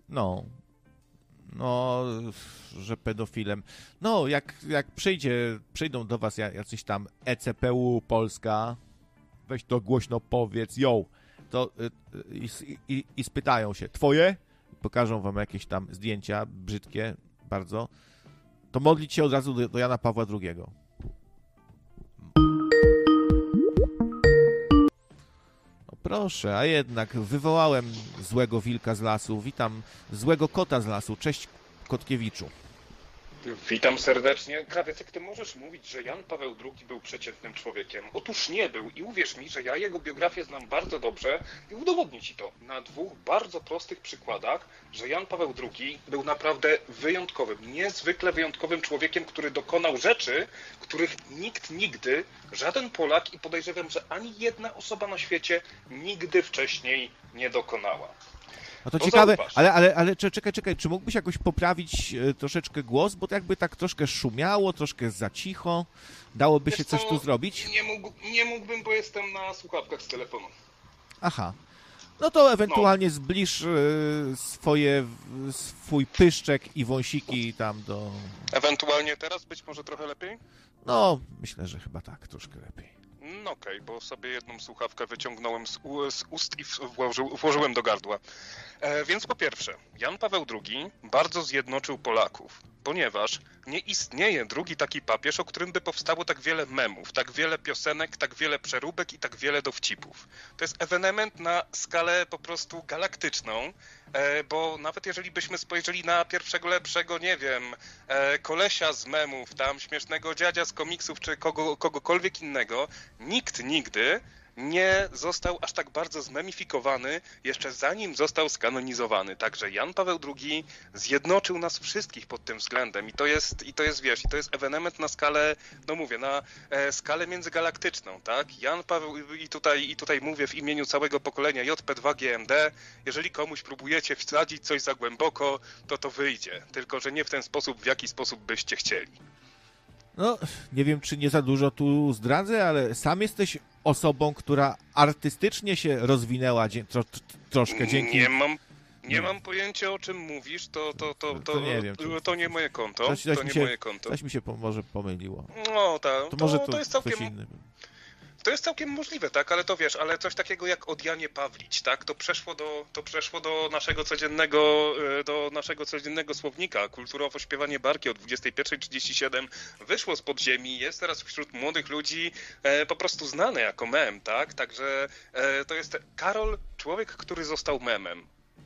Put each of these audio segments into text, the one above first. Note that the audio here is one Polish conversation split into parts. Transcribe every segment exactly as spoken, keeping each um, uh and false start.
No, no, że pedofilem. No, jak, jak przyjdzie, przyjdą do was jacyś tam E C P U Polska, weź to głośno powiedz, yo, to i, i, i spytają się, twoje? Pokażą wam jakieś tam zdjęcia brzydkie, bardzo, to modlić się od razu do, do Jana Pawła drugiego. No proszę, a jednak wywołałem złego wilka z lasu, witam złego kota z lasu, cześć Kotkiewiczu. Witam serdecznie. Krawiec, jak ty możesz mówić, że Jan Paweł drugi był przeciętnym człowiekiem? Otóż nie był i uwierz mi, że ja jego biografię znam bardzo dobrze i udowodnię ci to na dwóch bardzo prostych przykładach, że Jan Paweł drugi był naprawdę wyjątkowym, niezwykle wyjątkowym człowiekiem, który dokonał rzeczy, których nikt nigdy, żaden Polak i podejrzewam, że ani jedna osoba na świecie nigdy wcześniej nie dokonała. No to no ciekawe, ale, ale, ale czekaj, czekaj, czy mógłbyś jakoś poprawić e, troszeczkę głos, bo to jakby tak troszkę szumiało, troszkę za cicho, dałoby Wiesz się coś co, tu zrobić? Nie, mógł, nie mógłbym, bo jestem na słuchawkach z telefonu. Aha, no to ewentualnie no. zbliż e, swoje, swój pyszczek i wąsiki tam do... Ewentualnie teraz być może trochę lepiej? No, myślę, że chyba tak, troszkę lepiej. No okej, okay, bo sobie jedną słuchawkę wyciągnąłem z, u, z ust i włożył, włożyłem do gardła. E, więc po pierwsze, Jan Paweł drugi bardzo zjednoczył Polaków, ponieważ nie istnieje drugi taki papież, o którym by powstało tak wiele memów, tak wiele piosenek, tak wiele przeróbek i tak wiele dowcipów. To jest ewenement na skalę po prostu galaktyczną, e, bo nawet jeżeli byśmy spojrzeli na pierwszego lepszego, nie wiem, e, kolesia z memów, tam śmiesznego dziadzia z komiksów czy kogo, kogokolwiek innego, nikt nigdy nie został aż tak bardzo zmemifikowany, jeszcze zanim został skanonizowany. Także Jan Paweł drugi zjednoczył nas wszystkich pod tym względem i to jest, i to jest wiesz, i to jest ewenement na skalę, no mówię, na e, skalę międzygalaktyczną, tak? Jan Paweł, i tutaj, i tutaj mówię w imieniu całego pokolenia J P dwa G M D, jeżeli komuś próbujecie wsadzić coś za głęboko, to to wyjdzie, tylko że nie w ten sposób, w jaki sposób byście chcieli. No, nie wiem, czy nie za dużo tu zdradzę, ale sam jesteś osobą, która artystycznie się rozwinęła tro, troszkę dzięki... Nie mam, nie, nie mam pojęcia, o czym mówisz, to, to, to, to, to, nie, wiem, to, to nie moje konto, coś, coś to nie się, moje konto. Coś mi się po, może pomyliło. No tak, to, to może to, to, to jest całkiem... coś innego. To jest całkiem możliwe, tak, ale to wiesz, ale coś takiego jak Odjanie Pawlić, tak, to przeszło do, to przeszło do naszego codziennego, do naszego codziennego słownika. Kulturowo śpiewanie barki o dwudziestej pierwszej trzydzieści siedem wyszło z podziemi, jest teraz wśród młodych ludzi e, po prostu znane jako mem, tak, także e, to jest Karol, człowiek, który został memem.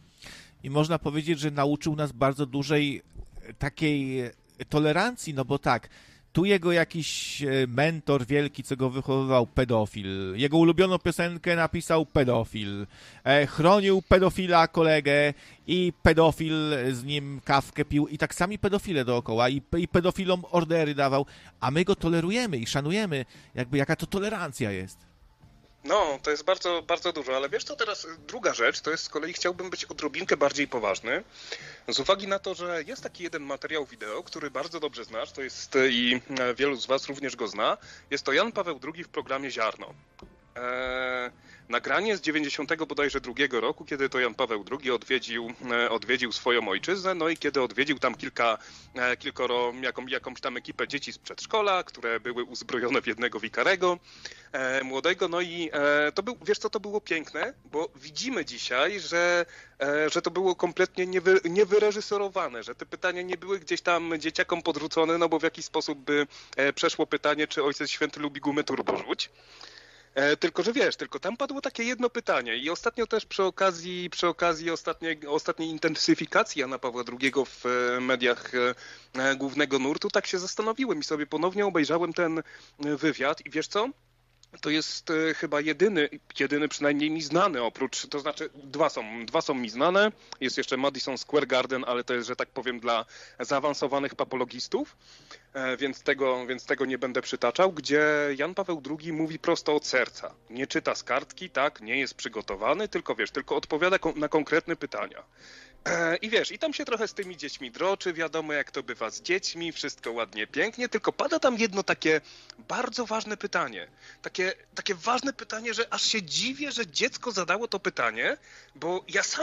I można powiedzieć, że nauczył nas bardzo dużej takiej tolerancji, no bo tak, tu jego jakiś mentor wielki, co go wychowywał, pedofil. Jego ulubioną piosenkę napisał pedofil. E, chronił pedofila kolegę i pedofil z nim kawkę pił. I tak sami pedofile dookoła. I, i pedofilom ordery dawał. A my go tolerujemy i szanujemy. Jakby jaka to tolerancja jest. No, to jest bardzo, bardzo dużo, ale wiesz co, teraz druga rzecz, to jest z kolei chciałbym być odrobinkę bardziej poważny, z uwagi na to, że jest taki jeden materiał wideo, który bardzo dobrze znasz, to jest i wielu z was również go zna, jest to Jan Paweł drugi w programie Ziarno. Eee, nagranie z dziewięćdziesiątego bodajże drugiego roku, kiedy to Jan Paweł drugi odwiedził, e, odwiedził swoją ojczyznę, no i kiedy odwiedził tam kilka, e, kilkoro, jaką, jakąś tam ekipę dzieci z przedszkola, które były uzbrojone w jednego wikarego e, młodego, no i e, to był, wiesz co, to było piękne, bo widzimy dzisiaj, że, e, że to było kompletnie niewy, niewyreżyserowane, że te pytania nie były gdzieś tam dzieciakom podrzucone, no bo w jakiś sposób by e, przeszło pytanie, czy Ojciec Święty lubi gumę turbo rzuć. E, tylko, że wiesz, tylko tam padło takie jedno pytanie i ostatnio też przy okazji, przy okazji ostatniej, ostatniej intensyfikacji Jana Pawła drugiego w e, mediach e, głównego nurtu, tak się zastanowiłem i sobie ponownie obejrzałem ten wywiad i wiesz co? To jest e, chyba jedyny, jedyny przynajmniej mi znany oprócz, to znaczy dwa są, dwa są mi znane, jest jeszcze Madison Square Garden, ale to jest, że tak powiem, dla zaawansowanych papologistów, e, więc, tego, więc tego nie będę przytaczał, gdzie Jan Paweł drugi mówi prosto od serca. Nie czyta z kartki, tak, nie jest przygotowany, tylko wiesz, tylko odpowiada kon- na konkretne pytania. I wiesz, i tam się trochę z tymi dziećmi droczy, wiadomo jak to bywa z dziećmi, wszystko ładnie, pięknie, tylko pada tam jedno takie bardzo ważne pytanie. Takie, takie ważne pytanie, że aż się dziwię, że dziecko zadało to pytanie, bo ja sam